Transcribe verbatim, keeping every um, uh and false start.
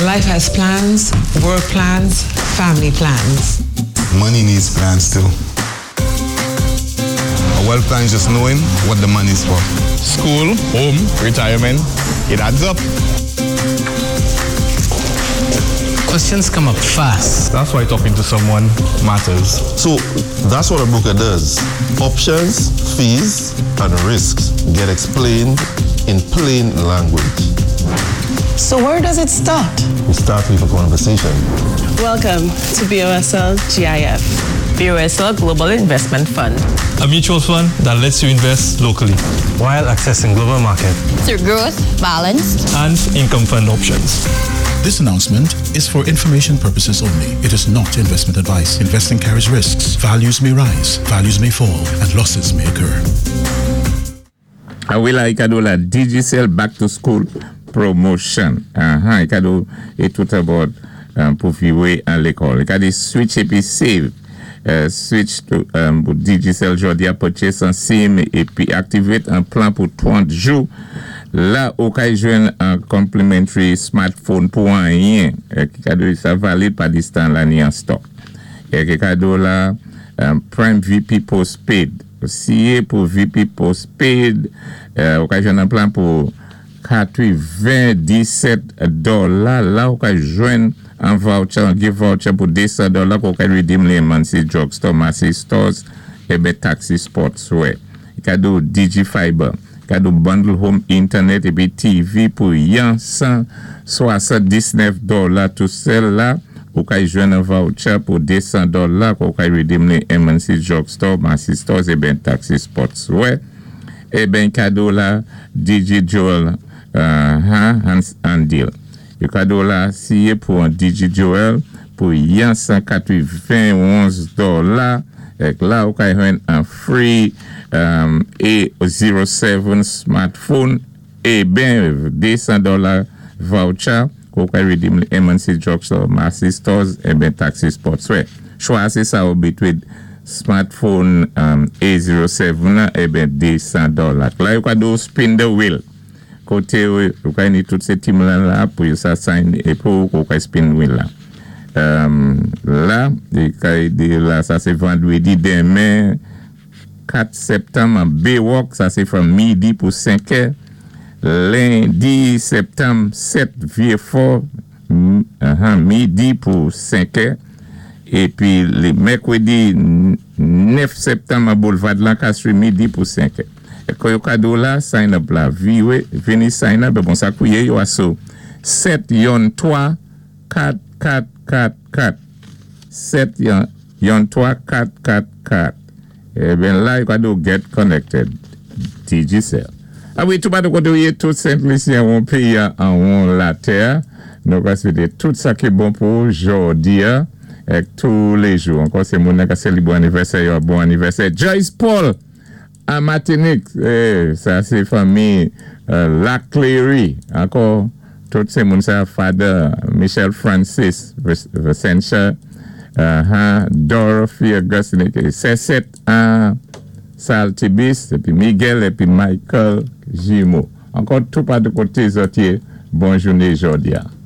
Life has plans, work plans, family plans. Money needs plans too. A well plan is just knowing what the money is for. School, home, retirement, it adds up. Questions come up fast. That's why talking to someone matters. So that's what a broker does. Options, fees, and risks get explained in plain language. So where does it start? We start with a conversation. Welcome to B O S L G I F. B O S L Global Investment Fund. A mutual fund that lets you invest locally while accessing global market through growth, balance, and income fund options. This announcement is for information purposes only. It is not investment advice. Investing carries risks. Values may rise, values may fall, and losses may occur. I will like do la Digicel back to school promotion. Uh-huh. I do it tout about um, pour vivre à l'école. I do switch et puis save. Uh, switch to um, Digicel aujourd'hui purchase un SIM et puis activate un plan pour trente jours. Là, au cas joindre un complimentary smartphone pour un rien, qui cadeau ça valide pas distant là ni en stock. Et qui cadeau là um, Prime V P postpaid. Si pour V P postpaid, euh, au cas joindre un plan pour quatre-vingt-dix-sept dollars là, au cas joindre un voucher, un gift voucher pour deux cents dollars pour qu'il redeem les Mancy Drugstore, Massy Stores et ben Taxi Sportswear. Cadeau DigiFiber. Cadeau bundle home internet et puis T V pour cent soixante-dix-neuf dollars tout seul là ou kay joindre un voucher pour deux cents dollars pour kay redeem les M and C Drugstore, Massy Stores et ben Taxi Sportswear et ben cadeau là DigiJoel uh, Hans and deal. Le cadeau là si pour un DigiJoel pour cent quatre-vingt-onze dollars et là ou kay joindre un free Um, A zero seven smartphone et bien deux cents dollars voucher qu'on peut redeem M and C Drugstore, Massy Stores et bien Taxi Sportswear. Choisissez ça au between smartphone um, A zero seven et bien deux cents dollars. Là, vous pouvez spin the wheel. Côté, vous pouvez tout ces teams là pour ça sign et pour qu'on puisse spin wheel là. Um, là, là, ça c'est vendredi demain. quatre septembre, Baywalk, ça c'est from midi pour cinq heures. Lundi, septembre sept, Vieux-Fort, uh-huh, midi pour cinq heures. Et puis, le mercredi neuf septembre, Boulevard de Lancastre, midi pour cinq heures. Et quand vous cadeau là, sign up là, venez sign up, bon, ça couille, yo asso. sept yon trois, quatre, quatre, quatre, quatre. sept yon trois, quatre, quatre, quatre. Eh bien là, il faut get connected. Digicel. Ah oui, tout le monde a tout simplement un pays en la terre. Donc, c'est tout ça qui est bon pour aujourd'hui. Et tous les jours. Encore, c'est mon qui célèbre bon anniversaire. Bon anniversaire. Joyce Paul à Martinique. Eh, ça, c'est famille euh, La Cléry. Encore, tout ces monde ça, Father Michel Francis, Vicentia. Uh-huh. Dorothy Augustine, c'est sept ans, Saltibis, et puis Miguel, et puis Michael Gimo. Encore tout pas de côté, Zotier. Bonne journée, Jordia.